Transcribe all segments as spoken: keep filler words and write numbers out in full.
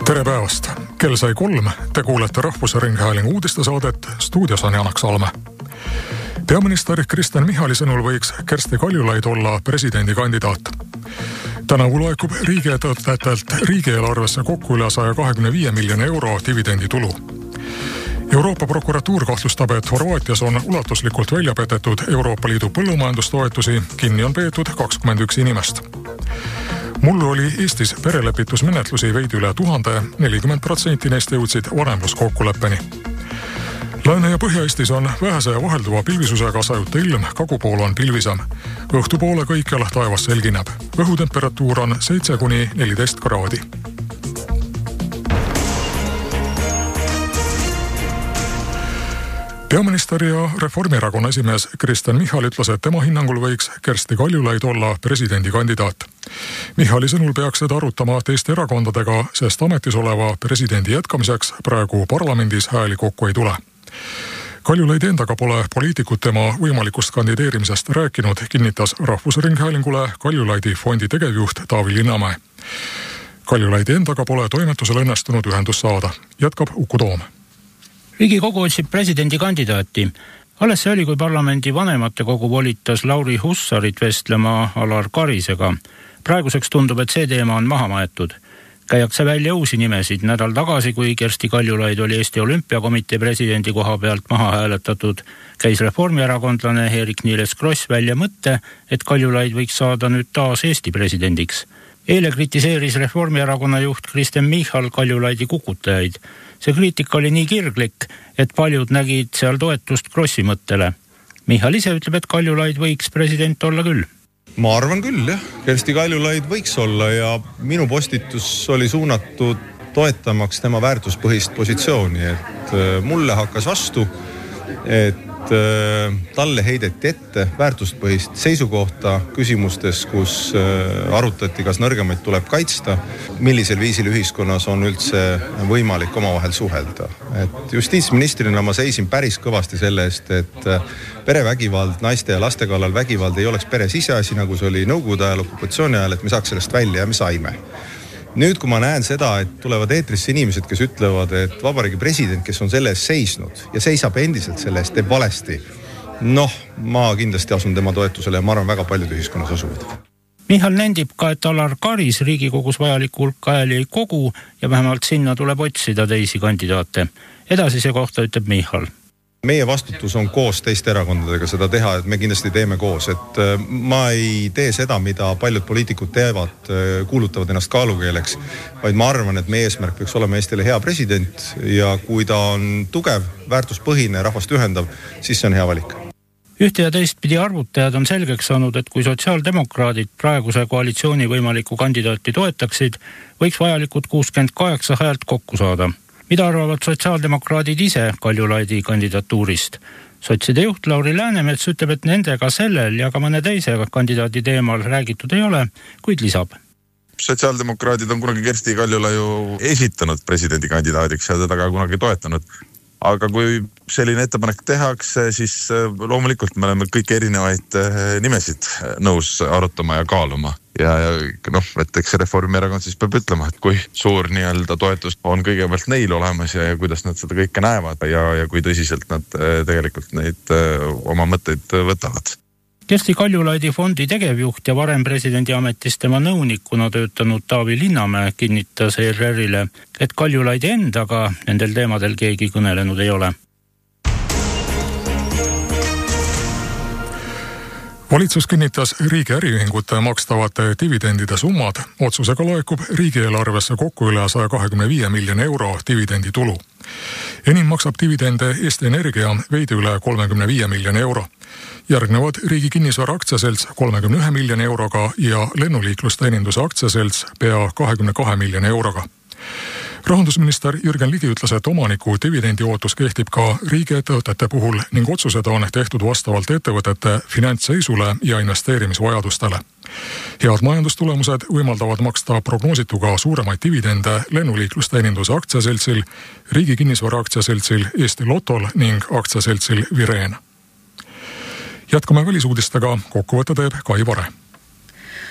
Tere päevast! Kell sai kolm, te kuulete Rahvusringhäälingu uudistesaadet, stuudios on Janak Salme. Peaminister Kristen Michali sõnul võiks Kersti Kaljulaid olla presidendikandidaat. Tänavu laekub riigiettevõtetelt riigieelarvesse kokku üle saja kahekümne viie miljoni euro dividenditulu. Euroopa prokuratuur kahtlustab, et Horvaatias on ulatuslikult välja petetud Euroopa Liidu põllumajandustoetusi, kinni on peetud kakskümmend üks inimest. Mullu oli Eestis perelepitusmenetlusi veidi üle tuhande, nelikümmend protsenti neist jõudsid vanemluskokkuleppeni. Lääne- ja Põhja-Eestis on vähese ja vahelduva pilvisusega sajuta ilm, kagupool on pilvisam. Õhtupoole kõikjal taevas selgineb. Õhutemperatuur on seitse kuni neliteist kraadi. Peaminister ja Reformierakonna esimees Kristen Michal ütles, et tema hinnangul võiks Kersti Kaljulaid olla presidendikandidaat. Michali sõnul peaks seda arutama teiste erakondadega, sest ametis oleva presidendi jätkamiseks praegu parlamendis hääli kokku ei tule. Kaljulaid endaga pole poliitikud tema võimalikust kandideerimisest rääkinud, kinnitas Rahvusringhäälingule Kaljulaidi fondi tegevjuht Taavi Linnamäe. Kaljulaidi endaga pole toimetusel õnnestunud ühendus saada, jätkab Uku Toom. Riigikogu otsib presidendikandidaati. Alles see oli, kui parlamendi vanematekogu volitas Lauri Hussarit vestlema Alar Karisega. Praeguseks tundub, et see teema on maha maetud. Käiakse välja uusi nimesid. Nädal tagasi, kui Kersti Kaljulaid oli Eesti Olümpiakomitee presidendi koha pealt maha hääletatud, käis reformierakondlane Eerik-Niiles Kross välja mõtte, et Kaljulaid võiks saada nüüd taas Eesti presidendiks. Eile kritiseeris Reformierakonna juht Kristen Michal Kaljulaidi kukutajaid. See kriitika oli nii kirglik, et paljud nägid seal toetust Krossi mõttele. Michal ise ütleb, et Kaljulaid võiks president olla küll. Ma arvan küll, jah. Kersti Kaljulaid võiks olla ja minu postitus oli suunatud toetamaks tema väärtuspõhist positsiooni, et mulle hakkas vastu, et talle heideti ette väärtuspõhist seisukohta küsimustes, kus arutati, kas nõrgemaid tuleb kaitsta, millisel viisil ühiskonnas on üldse võimalik omavahel suhelda. Et justiitsministrina ma seisin päris kõvasti selle eest, et perevägivald, naiste ja laste kallal vägivald ei oleks pere siseasi, nagu see oli nõukogude ajal, okupatsiooni ajal, et me saaks sellest välja ja me saime. Nüüd, kui ma näen seda, et tulevad eetrisse inimesed, kes ütlevad, et vabariigi president, kes on selle eest seisnud ja seisab endiselt selle eest, teeb valesti, noh, ma kindlasti asun tema toetusele ja ma arvan, väga paljud ühiskonnas asuvad. Michal nendib ka, et Alar Karis Riigikogus vajaliku hulk hääli ei kogu ja vähemalt sinna tuleb otsida teisi kandidaate. Edasise kohta ütleb Michal. Meie vastutus on koos teiste erakondadega seda teha, et me kindlasti teeme koos, et ma ei tee seda, mida paljud poliitikud teevad, kuulutavad ennast kaalukeeleks, vaid ma arvan, et meie eesmärk peaks olema Eestile hea president ja kui ta on tugev, väärtuspõhine, rahvast ühendav, siis see on hea valik. Ühte ja teistpidi arvutajad on selgeks saanud, et kui sotsiaaldemokraadid praeguse koalitsiooni võimaliku kandidaati toetaksid, võiks vajalikud kuuskümmend kaheksa häält kokku saada. Mida arvavad sotsiaaldemokraadid ise Kaljulaidi kandidatuurist? Sotside juht Lauri Läänemets ütleb, et nendega sellel ja ka mõne teise kandidaadi teemal räägitud ei ole, kuid lisab. Sotsiaaldemokraadid on kunagi Kersti Kaljulaiu esitanud presidendikandidaadiks ja teda ka kunagi toetanud. Aga kui selline ettepanek tehakse, siis loomulikult me oleme kõik erinevaid nimesid nõus arutama ja kaaluma. Ja, ja noh, et eks Reformierakond siis peab ütlema, et kui suur nii-öelda toetus on kõigepealt neil olemas ja, ja kuidas nad seda kõike näevad ja, ja kui tõsiselt nad tegelikult neid oma mõtteid võtavad. Kersti Kaljulaidi fondi tegevjuht ja varem presidendi ametis tema nõunikuna töötanud Taavi Linnamäe kinnitas E R R-ile, et Kaljulaidi endaga nendel teemadel keegi kõnelenud ei ole. Valitsus kinnitas riigi äriühingute makstavate dividendide summad. Otsusega laekub riigieelarvesse kokku üle saja kahekümne viie miljoni euro dividenditulu. Enim maksab dividende Eesti Energia veidi üle kolmekümne viie miljoni euro. Järgnevad Riigi Kinnisvara aktsiaselts kolmekümne ühe miljoni euroga ja lennuliiklusteeninduse aktsiaselts pea kahekümne kahe miljoni euroga. Rahandusminister Jürgen Ligi ütles, et omaniku dividendi ootus kehtib ka riigiettevõtete puhul ning otsused on tehtud vastavalt ettevõtete finantsseisule ja investeerimisvajadustele. Head majandustulemused võimaldavad maksta prognoosituga suuremaid dividende lennuliiklusteeninduse aktsiaseltsil, Riigi Kinnisvara aktsiaseltsil Eesti Lotol ning aktsiaseltsil Vireen. Jätkame välisuudistega, kokkuvõtte teeb Kai Vare.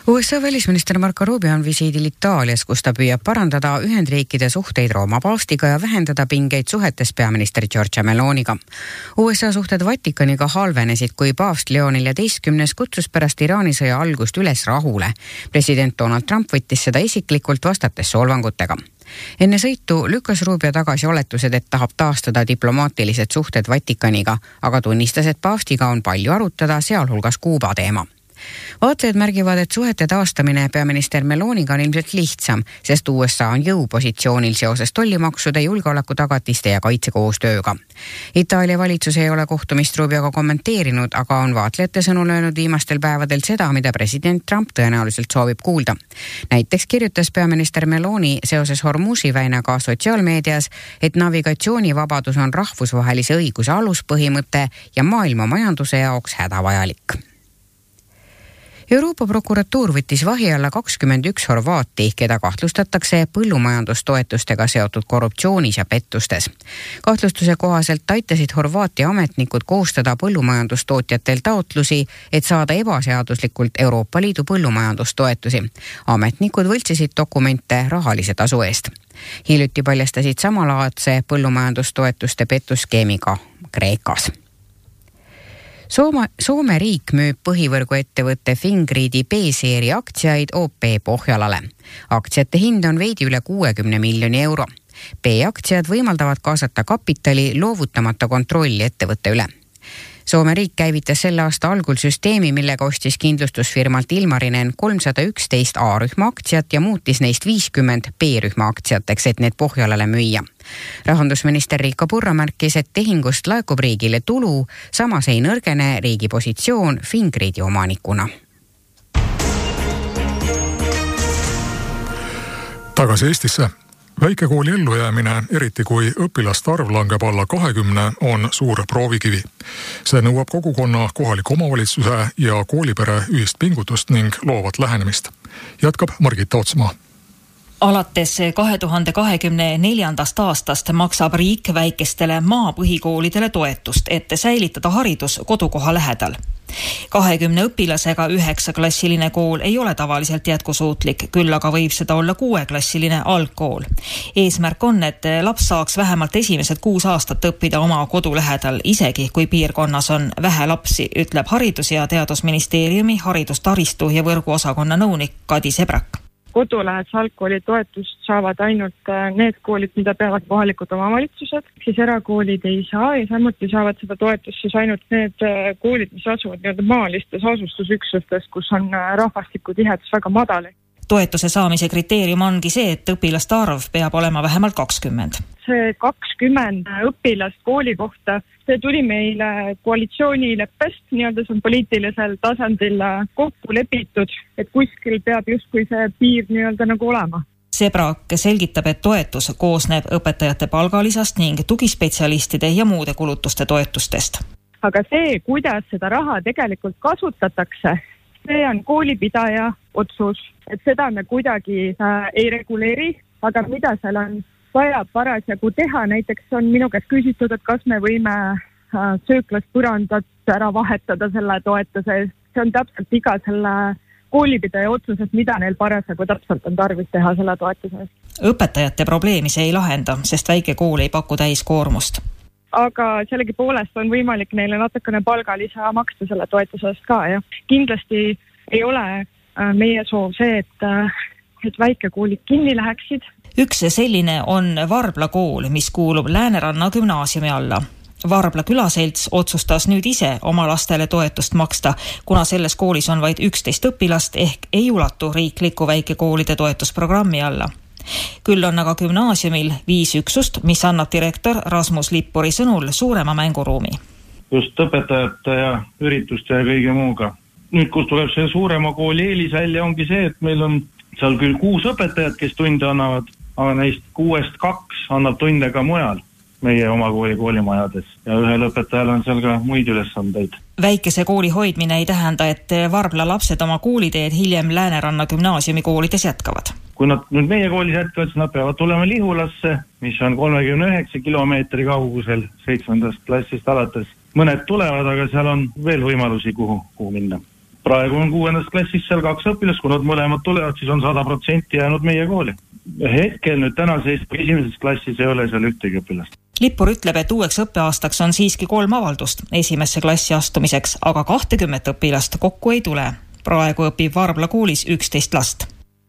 U S A välisminister Marco Rubio on visiidil Itaalias, kus ta püüab parandada Ühendriikide suhteid Rooma paavstiga ja vähendada pingeid suhetes peaminister Giorgia Meloniga. U S A suhted Vatikaniga halvenesid, kui paavst Leon neljateistkümnes kutsus pärast Iraani sõja algust üles rahule. President Donald Trump võttis seda isiklikult vastates solvangutega. Enne sõitu lükkas Rubio tagasi oletused, et tahab taastada diplomaatilised suhted Vatikaniga, aga tunnistas, et paavstiga on palju arutada, sealhulgas Kuuba teema. Vaatlejad märgivad, et suhete taastamine peaminister Meloniga on ilmselt lihtsam, sest U S A on jõupositsioonil seoses tollimaksude, julgeolekutagatiste ja kaitsekoostööga. Itaalia valitsus ei ole kohtumist Rubioga kommenteerinud, aga on vaatlejate sõnul öelnud viimastel päevadel seda, mida president Trump tõenäoliselt soovib kuulda. Näiteks kirjutas peaminister Meloni seoses Hormuzi väinaga sotsiaalmeedias, et navigatsioonivabadus on rahvusvahelise õiguse aluspõhimõte ja maailma majanduse jaoks hädavajalik. Euroopa prokuratuur võttis vahi alla kakskümmend üks Horvaati, keda kahtlustatakse põllumajandustoetustega seotud korruptsioonis ja pettustes. Kahtlustuse kohaselt aitasid Horvaatia ametnikud koostada põllumajandustootjatel taotlusi, et saada ebaseaduslikult Euroopa Liidu põllumajandustoetusi. Ametnikud võltsisid dokumente rahalise tasu eest. Hiljuti paljastasid samalaadse põllumajandustoetuste pettusskeemiga Kreekas. Soome, Soome riik müüb põhivõrgu ettevõtte Fingriidi B-seeri aktsiaid O P Pohjalale. Aktsiate hind on veidi üle kuuekümne miljoni euro. B-aktsiad võimaldavad kaasata kapitali loovutamata kontrolli ettevõtte üle. Soome riik käivitas selle aasta algul süsteemi, millega ostis kindlustusfirmalt Ilmarinen kolmsada üksteist A-rühma aktsiat ja muutis neist viiskümmend B-rühma aktsiateks, et need Pohjalale müüa. Rahandusminister Riikka Purra märkis, et tehingust laekub riigile tulu, samas ei nõrgene riigi positsioon Fingriidi omanikuna. Tagasi Eestisse. Väikekooli ellujäämine, eriti kui õpilaste arv langeb alla kahekümne, on suur proovikivi. See nõuab kogukonna, kohaliku omavalitsuse ja koolipere ühist pingutust ning loovat lähenemist. Jätkab Margita Otsmaa. Alates kahe tuhande kahekümne neljandast aastast maksab riik väikestele maapõhikoolidele toetust, et säilitada haridus kodukoha lähedal. kahekümne õpilasega üheksaklassiline kool ei ole tavaliselt jätkusuutlik, küll aga võib seda olla kuueklassiline algkool. Eesmärk on, et laps saaks vähemalt esimesed kuus aastat õppida oma kodu lähedal, isegi kui piirkonnas on vähe lapsi, ütleb Haridus- ja Teadusministeeriumi haridustaristu ja võrguosakonna nõunik Kadi Sebrak. Kodulähedase algkooli toetust saavad ainult need koolid, mida peavad kohalikud omavalitsused, siis erakoolid ei saa ja samuti saavad seda toetust siis ainult need koolid, mis asuvad nii-öelda maalistes asustusüksustes, kus on rahvastiku tihedus väga madal. Toetuse saamise kriteerium ongi see, et õpilaste arv peab olema vähemalt kakskümmend. See kakskümmend õpilast kooli kohta, see tuli meile koalitsioonileppest, nii-öelda see on poliitilisel tasandil kokku lepitud, et kuskil peab justkui see piir nii-öelda nagu olema. Sebrak selgitab, et toetus koosneb õpetajate palgalisast ning tugispetsialistide ja muude kulutuste toetustest. Aga see, kuidas seda raha tegelikult kasutatakse, see on koolipidaja otsus, et seda me kuidagi äh, ei reguleeri, aga mida seal on vaja parasjagu teha, näiteks on minu käest küsitud, et kas me võime äh, sööklast põrandat ära vahetada selle toetuse eest. See on täpselt iga selle koolipidaja otsus, et mida neil parasjagu täpselt on tarvis teha selle toetuse eest. Õpetajate probleemi see ei lahenda, sest väike kool ei paku täiskoormust. Aga sellegi poolest on võimalik neile natukene palgalisa maksta selle toetuse eest ka. Ja kindlasti ei ole meie soov see, et, et väikekoolid kinni läheksid. Üks selline on Varbla kool, mis kuulub Lääneranna gümnaasiumi alla. Varbla külaselts otsustas nüüd ise oma lastele toetust maksta, kuna selles koolis on vaid üksteist õpilast ehk ei ulatu riikliku väikekoolide toetusprogrammi alla. Küll on aga gümnaasiumil viis üksust, mis annab direktor Rasmus Lippuri sõnul suurema mänguruumi. Just õpetajate ja ürituste ja kõige muuga. Nüüd, kus tuleb see suurema kooli eelis välja, ongi see, et meil on seal küll kuus õpetajat, kes tunde annavad, aga neist kuuest kaks annab tunde ka mujal meie oma kooli koolimajades ja ühel õpetajal on seal ka muid ülesandeid. Väikese kooli hoidmine ei tähenda, et Varbla lapsed oma kooliteed hiljem Lääneranna gümnaasiumi koolides jätkavad. Kui nad nüüd meie koolis jätkavad, siis nad peavad tulema Lihulasse, mis on kolmekümne üheksa kilomeetri kaugusel seitsmendast klassist alates. Mõned tulevad, aga seal on veel võimalusi, kuhu, kuhu minna. praegu on kuuendas klassis seal kaks õpilast, kui nad mõlemad tulevad, siis on sada protsenti jäänud meie kooli. Hetkel nüüd tänases esimeses klassis ei ole seal ühtegi õpilast. Lippur ütleb, et uueks õppeaastaks on siiski kolm avaldust esimesse klassi astumiseks, aga kahtekümmet õpilast kokku ei tule. Praegu õpib Varbla koolis üksteist last.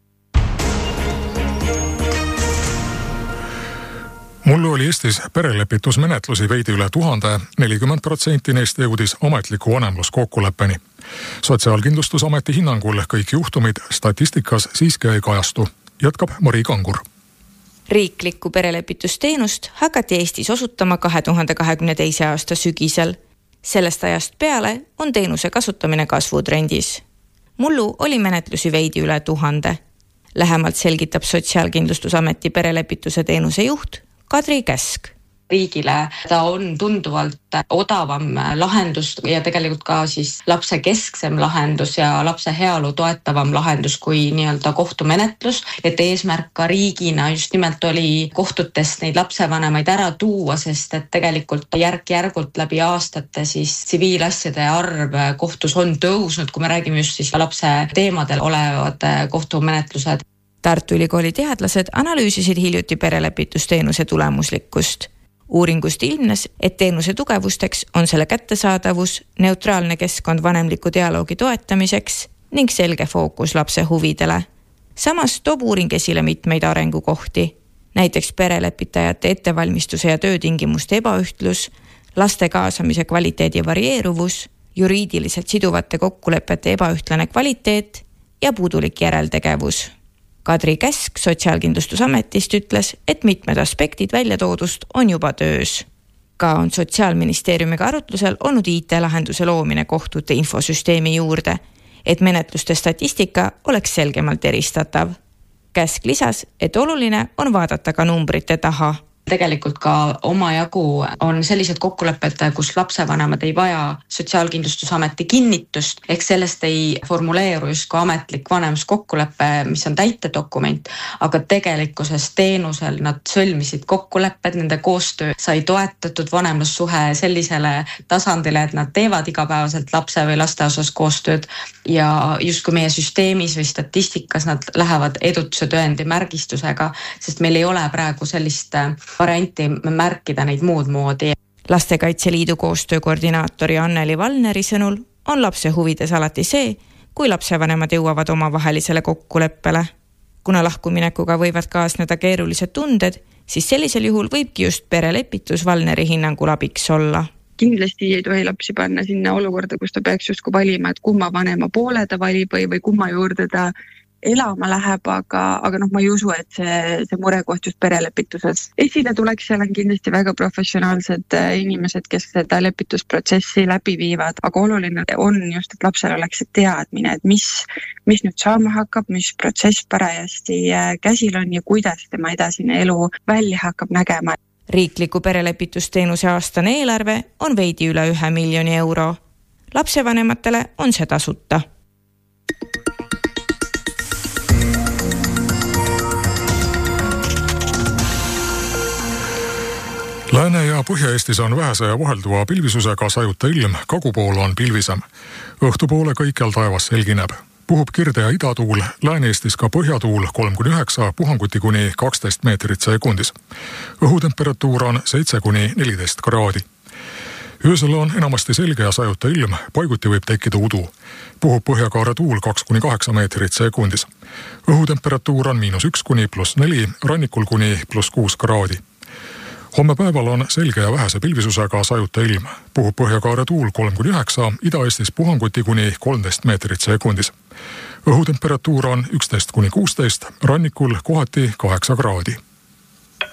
Mullu oli Eestis perelepitusmenetlusi veidi üle tuhande, nelikümmend protsenti neist jõudis ametliku vanemluskokkuleppeni. Sotsiaalkindlustusameti hinnangul kõik juhtumid statistikas siiski ei kajastu, jätkab Mari Kangur. Riiklikku perelepitusteenust hakati Eestis osutama kahe tuhande kahekümne teise aasta sügisel. Sellest ajast peale on teenuse kasutamine kasvutrendis. Mullu oli menetlusi veidi üle tuhande. Lähemalt selgitab Sotsiaalkindlustusameti perelepituse teenuse juht Kadri Käsk. Riigile ta on tunduvalt odavam lahendus ja tegelikult ka siis lapse kesksem lahendus ja lapse heaolu toetavam lahendus kui nii-öelda kohtumenetlus. Et eesmärk ka riigina just nimelt oli kohtutest neid lapsevanemaid ära tuua, sest et tegelikult järk-järgult läbi aastate siis tsiviilasjade arv kohtus on tõusnud, kui me räägime just siis lapse teemadel olevad kohtumenetlused. Tartu Ülikooli teadlased analüüsisid hiljuti perelepitusteenuse tulemuslikkust. Uuringust ilmnes, et teenuse tugevusteks on selle kättesaadavus, neutraalne keskkond vanemliku dialoogi toetamiseks ning selge fookus lapse huvidele. Samas toob uuring esile mitmeid arengukohti, näiteks perelepitajate ettevalmistuse ja töötingimuste ebaühtlus, laste kaasamise kvaliteedi varieeruvus, juriidiliselt siduvate kokkulepete ebaühtlane kvaliteet ja puudulik järeltegevus. Kadri Käsk Sotsiaalkindlustusametist ütles, et mitmed aspektid väljatoodust on juba töös. Ka on Sotsiaalministeeriumiga arutlusel olnud I T-lahenduse loomine kohtute infosüsteemi juurde, et menetluste statistika oleks selgemalt eristatav. Käsk lisas, et oluline on vaadata ka numbrite taha. Tegelikult ka omajagu on sellised kokkulepped, kus lapsevanemad ei vaja Sotsiaalkindlustusameti kinnitust, ehk sellest ei formuleeru just ka ametlik vanemskokkulepe, mis on täitedokument, aga tegelikkuses teenusel nad sõlmisid kokkulepped, nende koostöö sai toetatud vanemlussuhe sellisele tasandile, et nad teevad igapäevaselt lapse või laste osas koostööd ja just kui meie süsteemis või statistikas nad lähevad edutuse tõendi märgistusega, sest meil ei ole praegu sellist varianti märkida neid muud moodi. Lastekaitse Liidu koostöökoordinaatori Anneli Valneri sõnul on lapse huvides alati see, kui lapsevanemad jõuavad omavahelisele kokkuleppele. Kuna lahkuminekuga võivad kaasneda keerulised tunded, siis sellisel juhul võibki just perelepitus Valneri hinnangul abiks olla. Kindlasti ei tohi lapsi panna sinna olukorda, kus ta peaks justkui valima, et kumma vanema poole ta valib või, või kumma juurde ta elama läheb, aga, aga noh, ma ei usu, et see, see murekoht just perelepituses esile tuleks. Seal on kindlasti väga professionaalsed inimesed, kes seda lepitusprotsessi läbi viivad, aga oluline on just, et lapsel oleks see teadmine, et mis, mis nüüd saama hakkab, mis protsess parajasti käsil on ja kuidas tema edasine elu välja hakkab nägema. Riikliku perelepitusteenuse aastane eelarve on veidi üle ühe miljoni euro. Lapsevanematele on see tasuta. Lääne- ja Põhja-Eestis on vähese ja vahelduva pilvisusega sajuta ilm, kagupool on pilvisem. Õhtupoole kõikjal taevas selgineb. Puhub kirde ja idatuul, Lääne-Eestis ka põhjatuul kolm kuni üheksa, puhanguti kuni kaksteist meetrit sekundis. Õhutemperatuur on seitse kuni neliteist kraadi. Öösel on enamasti selge ja sajuta ilm, paiguti võib tekkida udu. Puhub põhjakaare tuul kaks kuni kaheksa meetrit sekundis. Õhutemperatuur on miinus üks kuni pluss neli, rannikul kuni pluss kuus kraadi. Homme päeval on selge ja vähese pilvisusega sajuta ilm. Puhub põhjakaare tuul kolm kuni üheksa, Ida-Eestis puhanguti kuni kolmteist meetrit sekundis. Õhutemperatuur on üksteist kuni kuusteist, rannikul kohati kaheksa kraadi.